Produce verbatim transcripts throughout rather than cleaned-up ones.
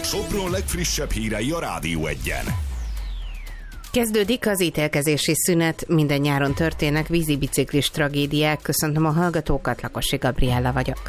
Sopron legfrissebb hírei a Rádió Egyen. Kezdődik az ítélkezési szünet, minden nyáron történnek vízibiciklis tragédiák. Köszöntöm a hallgatókat, Lakosi Gabriella vagyok.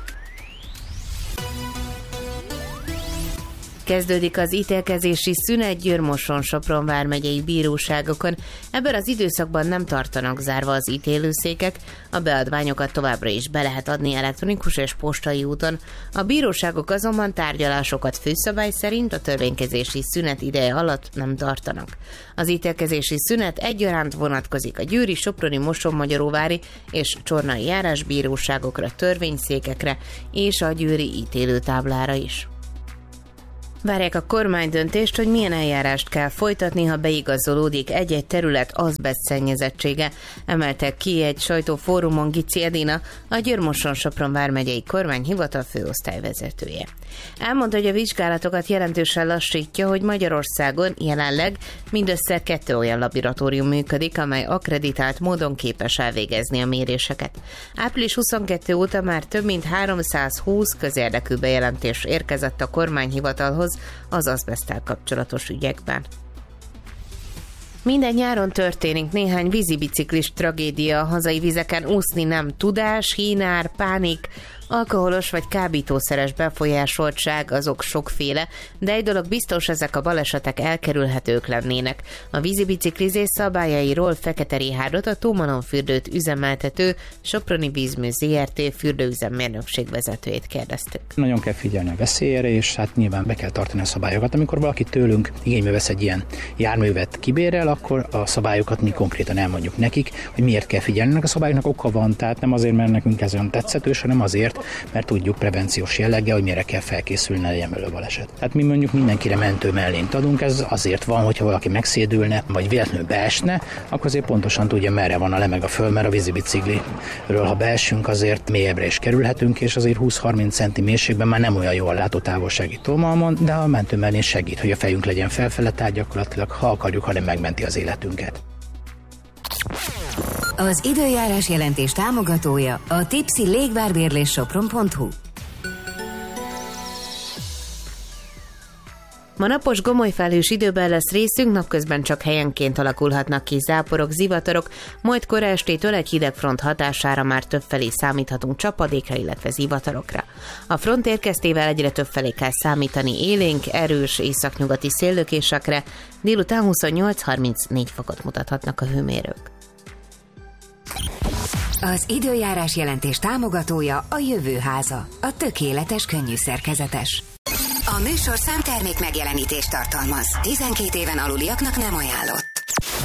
Kezdődik az ítélkezési szünet Győr-Moson-Sopron vármegyei bíróságokon. Ebben az időszakban nem tartanak zárva az ítélőszékek, a beadványokat továbbra is be lehet adni elektronikus és postai úton. A bíróságok azonban tárgyalásokat főszabály szerint a törvénykezési szünet ideje alatt nem tartanak. Az ítélkezési szünet egyaránt vonatkozik a győri, soproni, mosonmagyaróvári és csornai járásbíróságokra, törvényszékekre és a győri ítélőtáblára is. Várják a kormány döntést, hogy milyen eljárást kell folytatni, ha beigazolódik egy-egy terület azbeszt-szennyezettsége, emelte ki egy sajtófórumon Gici Edina, a Győr-Moson-Sopron vármegyei kormányhivatal főosztályvezetője. Elmondta, hogy a vizsgálatokat jelentősen lassítja, hogy Magyarországon jelenleg mindössze kettő olyan laboratórium működik, amely akkreditált módon képes elvégezni a méréseket. április huszonkettő óta már több mint háromszázhúsz közérdekű bejelentés érkezett a kormányhivatalhoz az azbeszttel kapcsolatos ügyekben. Minden nyáron történik néhány vízibiciklis tragédia, a hazai vizeken úszni nem tudás, hínár, pánik, alkoholos vagy kábítószeres befolyásoltság, azok sokféle, de egy dolog biztos, ezek a balesetek elkerülhetők lennének. A vízibiciklizés szabályairól Fekete Richárdot, a Tómanon fürdőt üzemeltető Soproni Vízmű zé er té fürdőüzemmérnökség vezetőjét kérdeztük. Nagyon kell figyelni a veszélyre, és hát nyilván be kell tartani a szabályokat. Amikor valaki tőlünk igénybe vesz egy ilyen járművet, kibérel, akkor a szabályokat mi konkrétan elmondjuk nekik, hogy miért kell figyelni. A szabályoknak oka van, tehát nem azért, mert nekünk ez olyan tetszetős, hanem azért, mert tudjuk prevenciós jelleggel, hogy mire kell felkészülni, ne legyen belőle baleset. Hát mi mondjuk mindenkire mentő mellényt adunk, ez azért van, hogyha valaki megszédülne, vagy véletlenül beesne, akkor azért pontosan tudja, merre van a lemeg a föl, mert a vízibicikliről, ha beesünk, azért mélyebbre is kerülhetünk, és azért húsz-harminc centi mélységben már nem olyan jól látó távolsági tómalmon, de a mentő mellény segít, hogy a fejünk legyen felfele, tehát gyakorlatilag, ha akarjuk, hanem megmenti az életünket. Az időjárás jelentés támogatója a Tipsy légvárbérlés sopron pont hu. Ma napos gomolyfelhős időben lesz részünk, napközben csak helyenként alakulhatnak ki záporok, zivatarok, majd kora estétől egy hideg front hatására már többfelé számíthatunk csapadékra, illetve zivatarokra. A front érkeztével egyre többfelé kell számítani élénk, erős északnyugati széllökésekre, délután huszonnyolc-harmincnégy fokot mutathatnak a hőmérők. Az időjárás jelentés támogatója a Jövőháza, a tökéletes könnyű szerkezetes. A műsorszám termék megjelenítést tartalmaz. tizenkét éven aluliaknak nem ajánlott.